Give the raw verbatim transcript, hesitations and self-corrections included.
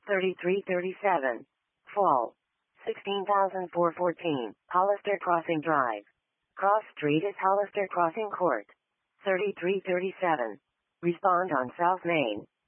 thirty-three thirty-seven. Fall. sixteen thousand four hundred fourteen. Hollister Crossing Drive. Cross Street is Hollister Crossing Court. thirty-three thirty-seven. Respond on South Main.